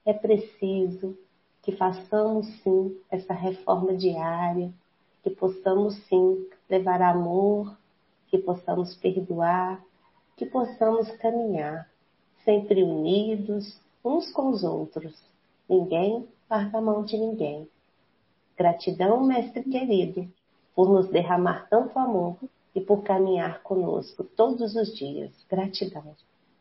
é preciso que façamos sim essa reforma diária, que possamos sim levar amor, que possamos perdoar, que possamos caminhar sempre unidos uns com os outros. Ninguém larga a mão de ninguém. Gratidão, mestre querido, por nos derramar tanto amor e por caminhar conosco todos os dias. Gratidão.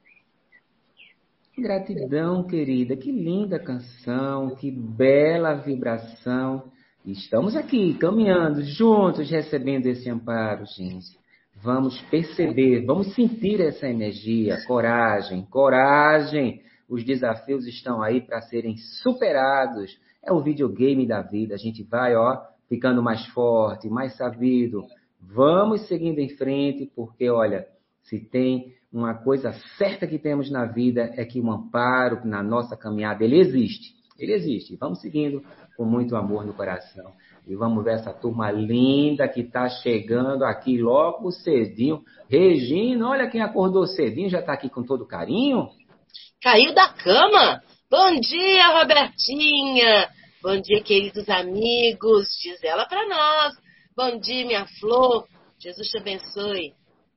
Gratidão, querida. Que linda canção, que bela vibração. Estamos aqui, caminhando juntos, recebendo esse amparo, gente. Vamos perceber, vamos sentir essa energia, coragem, coragem. Os desafios estão aí para serem superados. É o videogame da vida. A gente vai, ficando mais forte, mais sabido. Vamos seguindo em frente, porque, olha, se tem uma coisa certa que temos na vida é que o amparo na nossa caminhada, ele existe. Ele existe. Vamos seguindo com muito amor no coração. E vamos ver essa turma linda que está chegando aqui logo cedinho. Regina, olha quem acordou cedinho, já está aqui com todo carinho. Caiu da cama? Bom dia, Robertinha. Bom dia, queridos amigos. Diz ela para nós. Bom dia, minha flor. Jesus te abençoe.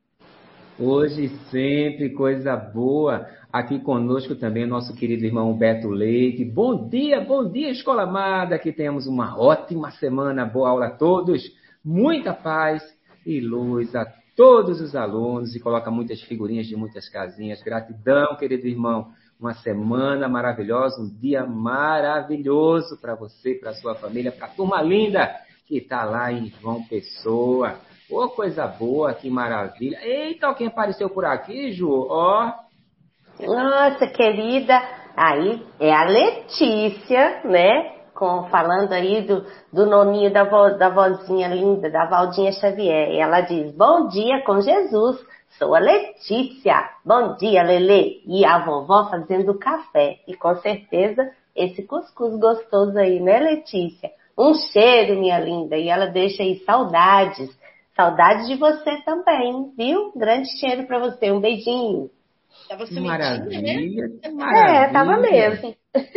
Hoje sempre coisa boa. Aqui conosco também nosso querido irmão Humberto Leite. Bom dia, escola amada. Que tenhamos uma ótima semana, boa aula a todos. Muita paz e luz a todos os alunos. E coloca muitas figurinhas de muitas casinhas. Gratidão, querido irmão. Uma semana maravilhosa, um dia maravilhoso para você, para sua família, para a turma linda que está lá em João Pessoa. Ô, coisa boa, que maravilha. Eita, quem apareceu por aqui, Ju? Ó. Nossa, querida, aí é a Letícia, né? Falando aí do noninho da vozinha linda, da Valdinha Xavier. E ela diz, bom dia com Jesus, sou a Letícia. Bom dia, Lelê. E a vovó fazendo café. E com certeza esse cuscuz gostoso aí, né, Letícia? Um cheiro, minha linda. E ela deixa aí saudades. Saudades de você também, viu? Grande cheiro pra você. Um beijinho. Tava sumidinha, né? Maravilha. Tava mesmo.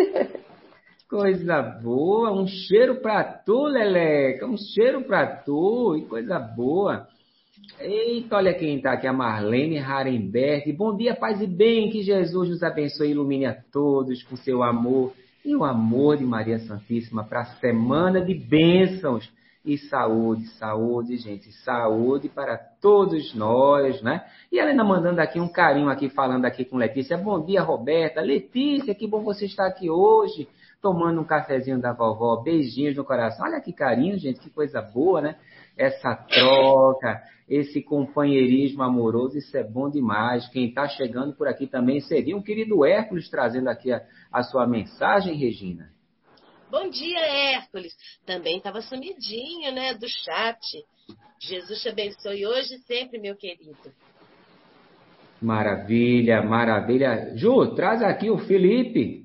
Coisa boa. Um cheiro pra tu, Leleca. Um cheiro pra tu. E coisa boa. Eita, olha quem tá aqui. A Marlene Harenberg. Bom dia, paz e bem. Que Jesus nos abençoe e ilumine a todos com seu amor. E o amor de Maria Santíssima para a semana de bênçãos. E saúde, gente, saúde para todos nós, né? E ela ainda mandando aqui um carinho aqui, falando aqui com Letícia. Bom dia, Roberta. Letícia, que bom você estar aqui hoje, tomando um cafezinho da vovó. Beijinhos no coração. Olha que carinho, gente, que coisa boa, né? Essa troca, esse companheirismo amoroso, isso é bom demais. Quem está chegando por aqui também seria o querido Hércules, trazendo aqui a sua mensagem, Regina. Bom dia, Hércules. Também estava sumidinho, né, do chat. Jesus te abençoe hoje e sempre, meu querido. Maravilha, maravilha. Ju, traz aqui o Felipe.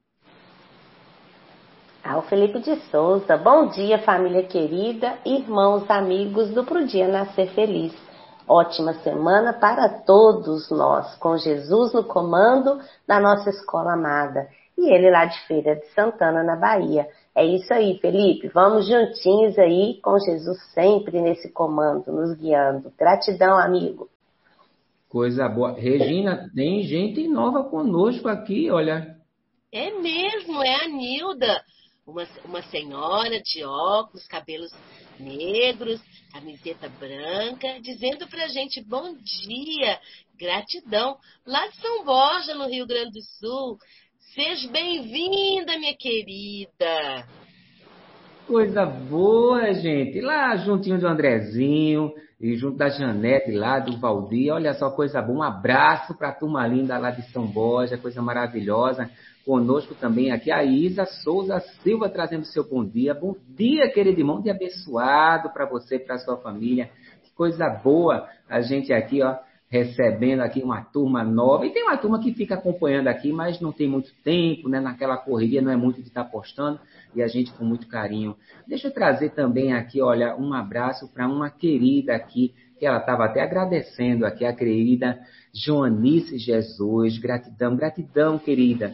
O Felipe de Souza. Bom dia, família querida, irmãos, amigos do Pro Dia Nascer Feliz. Ótima semana para todos nós, com Jesus no comando da nossa escola amada. E ele lá de Feira de Santana, na Bahia. É isso aí, Felipe. Vamos juntinhos aí, com Jesus sempre nesse comando, nos guiando. Gratidão, amigo. Coisa boa. Regina, tem gente nova conosco aqui, olha. É mesmo, é a Nilda. Uma senhora de óculos, cabelos negros, camiseta branca, dizendo pra gente bom dia, gratidão. Lá de São Borja, no Rio Grande do Sul. Seja bem-vinda, minha querida. Coisa boa, gente. Lá juntinho do Andrezinho e junto da Janete lá, do Valdir. Olha só, coisa boa. Um abraço para a turma linda lá de São Borja, coisa maravilhosa. Conosco também aqui a Isa Souza Silva trazendo seu bom dia. Bom dia, querido irmão, dia abençoado para você, para sua família. Que coisa boa a gente aqui, recebendo aqui uma turma nova. E tem uma turma que fica acompanhando aqui, mas não tem muito tempo, né? Naquela correria, não é muito de estar postando. E a gente com muito carinho. Deixa eu trazer também aqui, olha, um abraço para uma querida aqui, que ela estava até agradecendo aqui, a querida Joanice Jesus. Gratidão, gratidão, querida.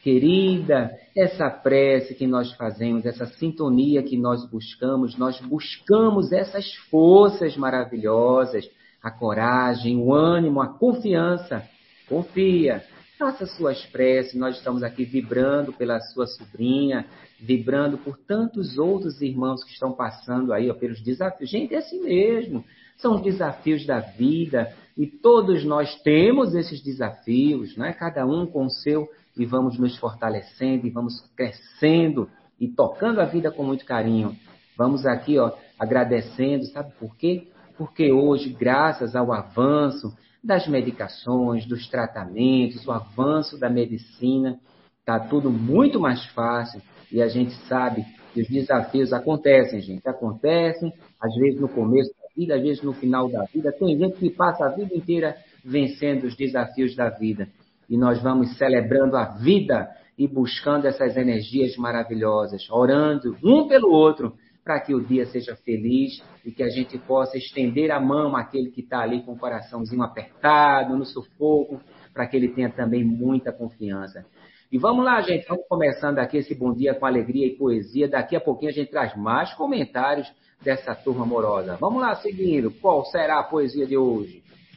querida, essa prece que nós fazemos, essa sintonia que nós buscamos essas forças maravilhosas, a coragem, o ânimo, a confiança. Confia, faça suas preces, nós estamos aqui vibrando pela sua sobrinha, vibrando por tantos outros irmãos que estão passando aí, ó, pelos desafios. Gente, é assim mesmo, são os desafios da vida e todos nós temos esses desafios, não é? Cada um com o seu, e vamos nos fortalecendo e vamos crescendo e tocando a vida com muito carinho. Vamos aqui, ó, agradecendo, sabe por quê? Porque hoje, graças ao avanço das medicações, dos tratamentos, o avanço da medicina, está tudo muito mais fácil e a gente sabe que os desafios acontecem, gente. Acontecem, às vezes no começo da vida, às vezes no final da vida. Tem gente que passa a vida inteira vencendo os desafios da vida. E nós vamos celebrando a vida e buscando essas energias maravilhosas, orando um pelo outro, para que o dia seja feliz e que a gente possa estender a mão àquele que está ali com o coraçãozinho apertado, no sufoco, para que ele tenha também muita confiança. E vamos lá, gente, vamos começando aqui esse Bom Dia com Alegria e Poesia. Daqui a pouquinho a gente traz mais comentários dessa turma amorosa. Vamos lá, seguindo. Qual será a poesia de hoje?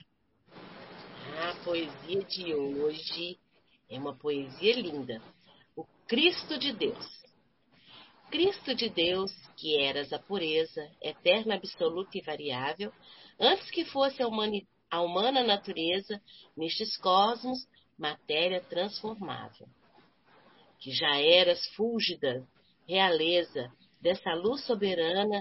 A poesia de hoje é uma poesia linda. O Cristo de Deus. Cristo de Deus, que eras a pureza, eterna, absoluta e variável, antes que fosse a humana natureza, nestes cosmos, matéria transformável. Que já eras fúlgida, realeza, dessa luz soberana,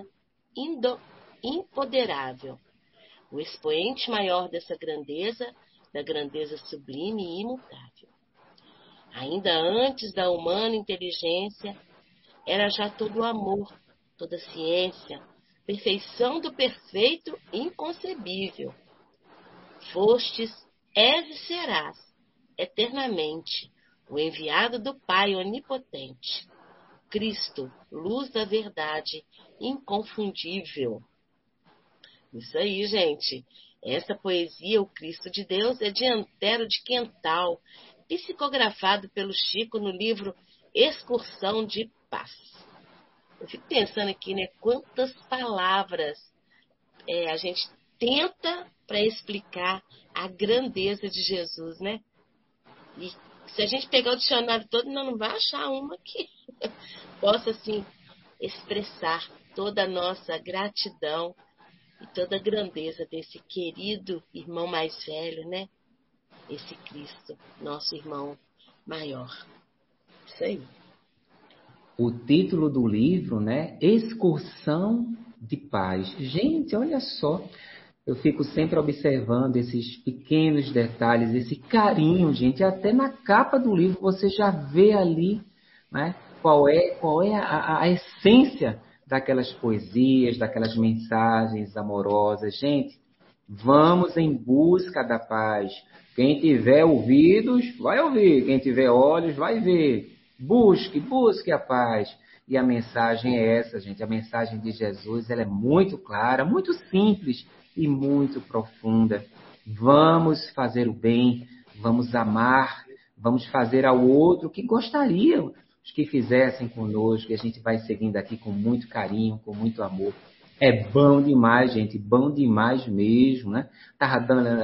impoderável. O expoente maior dessa grandeza, da grandeza sublime e imutável. Ainda antes da humana inteligência, era já todo o amor, toda a ciência, perfeição do perfeito inconcebível. Fostes, és e serás, eternamente, o enviado do Pai onipotente. Cristo, luz da verdade, inconfundível. Isso aí, gente. Essa poesia, O Cristo de Deus, é de Antero de Quental, psicografado pelo Chico no livro Excursão de Paz. Eu fico pensando aqui, né? Quantas palavras a gente tenta para explicar a grandeza de Jesus, né? E se a gente pegar o dicionário todo, não vai achar uma que possa, assim, expressar toda a nossa gratidão e toda a grandeza desse querido irmão mais velho, né? Esse Cristo, nosso irmão maior. Isso aí. O título do livro, né? Excursão de Paz. Gente, olha só. Eu fico sempre observando esses pequenos detalhes, esse carinho, gente. Até na capa do livro você já vê ali, né? Qual é a essência daquelas poesias, daquelas mensagens amorosas. Gente, vamos em busca da paz. Quem tiver ouvidos, vai ouvir. Quem tiver olhos, vai ver. Busque a paz. E a mensagem é essa, gente. A mensagem de Jesus, ela é muito clara, muito simples e muito profunda. Vamos fazer o bem, vamos amar, vamos fazer ao outro o que gostariam que fizessem conosco. E a gente vai seguindo aqui com muito carinho, com muito amor. É bom demais, gente, bom demais mesmo, né? Tava dando